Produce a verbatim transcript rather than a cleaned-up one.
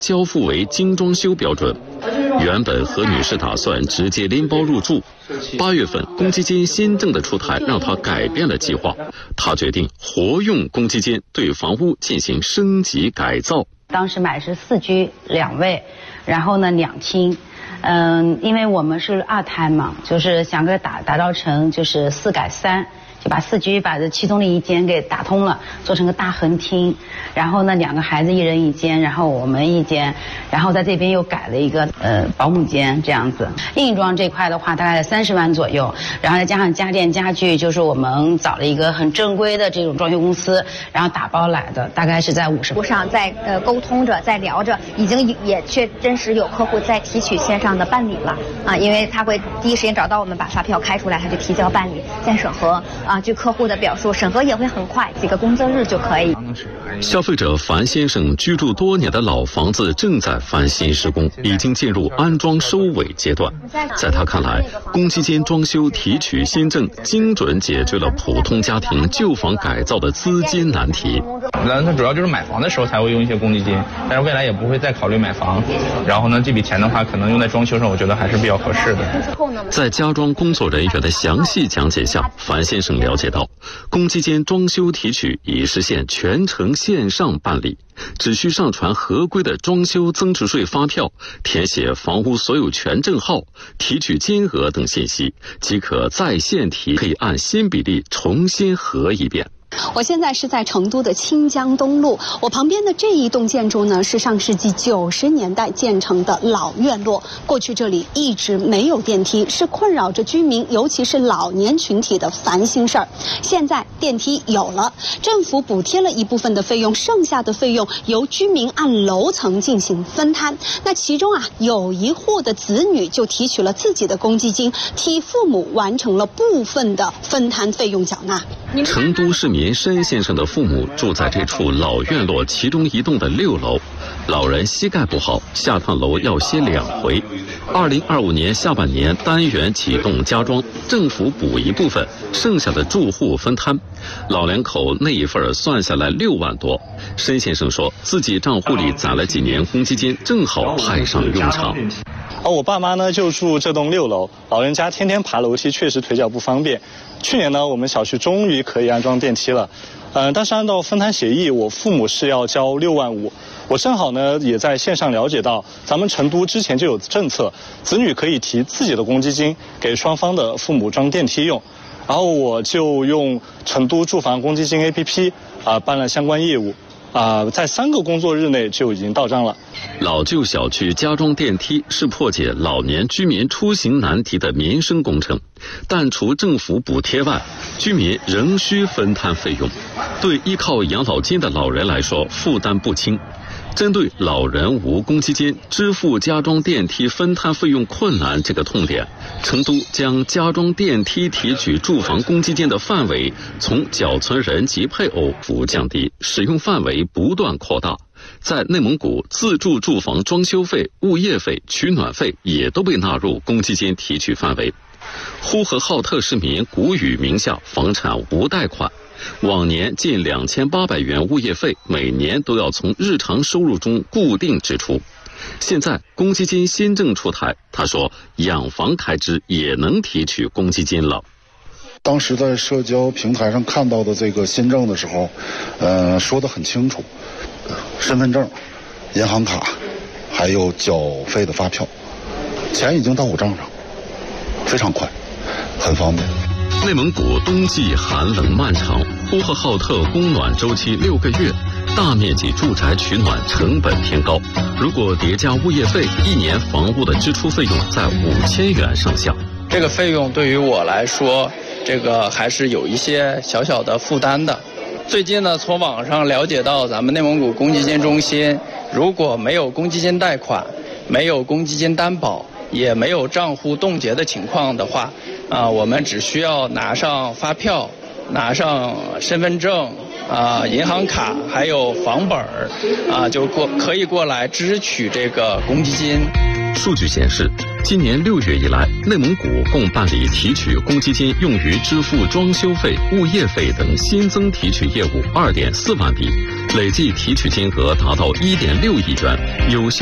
交付为精装修标准。原本何女士打算直接拎包入住，八月份公积金新政的出台让她改变了计划，她决定活用公积金对房屋进行升级改造。 当时买是四居两卫，然后呢两厅。嗯，因为我们是二胎嘛，就是想给打打造成就是四改三，就把四居把这其中的一间给打通了，做成个大横厅。然后呢，两个孩子一人一间，然后我们一间，然后在这边又改了一个呃保姆间这样子。硬装这块的话，大概在三十万左右，然后再加上家电家具，就是我们找了一个很正规的这种装修公司，然后打包来的，大概是在五十。 路上在呃沟通着，在聊着，已经也确真实有客户在提取线上的办理了啊，因为他会第一时间找到我们，把发票开出来，他就提交办理，再审核啊。据客户的表述，审核也会很快，几个工作日就可以。 消费者樊先生居住多年的老房子正在翻新施工，已经进入安装收尾阶段。在他看来，公积金装修提取新政精准解决了普通家庭旧房改造的资金难题。 那他主要就是买房的时候才会用一些公积金，但是未来也不会再考虑买房。然后呢，这笔钱的话，可能用在装修上，我觉得还是比较合适的。 在家装工作人员的详细讲解下，樊先生了解到，公积金装修提取已实现全程线上办理，只需上传合规的装修增值税发票，填写房屋所有权证号、提取金额等信息，即可在线提，可以按新比例重新核一遍。 我现在是在成都的清江东路，我旁边的这一栋建筑呢是上世纪九十年代建成的老院落。过去这里一直没有电梯，是困扰着居民，尤其是老年群体的烦心事儿。现在电梯有了，政府补贴了一部分的费用，剩下的费用由居民按楼层进行分摊。那其中啊，有一户的子女就提取了自己的公积金，替父母完成了部分的分摊费用缴纳。 成都市民申先生的父母住在这处老院落其中一栋的六楼，老人膝盖不好，下趟楼要歇两回。二零二五年下半年单元启动加装，政府补一部分，剩下的住户分摊。老两口那一份算下来六万多。申先生说自己账户里攒了几年公积金，正好派上用场。 而我爸妈呢就住这栋六楼，老人家天天爬楼梯，确实腿脚不方便。去年呢，我们小区终于可以安装电梯了，嗯、呃，但是按照分摊协议，我父母是要交六万五。我正好呢也在线上了解到，咱们成都之前就有政策，子女可以提自己的公积金给双方的父母装电梯用，然后我就用成都住房公积金 A P P 啊、呃、办了相关业务。啊、呃，在三个工作日内就已经到账了。 老旧小区加装电梯是破解老年居民出行难题的民生工程，但除政府补贴外，居民仍需分摊费用。对依靠养老金的老人来说，负担不轻。针对老人无公积金支付加装电梯分摊费用困难这个痛点，成都将加装电梯提取住房公积金的范围从缴存人及配偶幅降低，使用范围不断扩大。在内蒙古，自住住房装修费、物业费、取暖费也都被纳入公积金提取范围。呼和浩特市民谷雨名下房产无贷款，往年近两千八百元物业费，每年都要从日常收入中固定支出。现在公积金新政出台，他说养房开支也能提取公积金了。 当时在社交平台上看到的这个新政的时候，呃，说得很清楚，身份证、银行卡，还有缴费的发票，钱已经到我账上，非常快，很方便。 内蒙古冬季寒冷漫长，呼和浩特供暖周期六个月，大面积住宅取暖成本偏高，如果叠加物业费，一年房屋的支出费用在五千元上下。 这个费用对于我来说，这个还是有一些小小的负担的。最近呢，从网上了解到，咱们内蒙古公积金中心如果没有公积金贷款，没有公积金担保，也没有账户冻结的情况的话，啊，我们只需要拿上发票，拿上身份证，啊，银行卡，还有房本儿，啊，就过可以过来支取这个公积金。 数据显示， 今年六月以来，内蒙古共办理提取公积金用于支付装修费、物业费等新增提取业务二点四万笔，累计提取金额达到一点六亿元，有效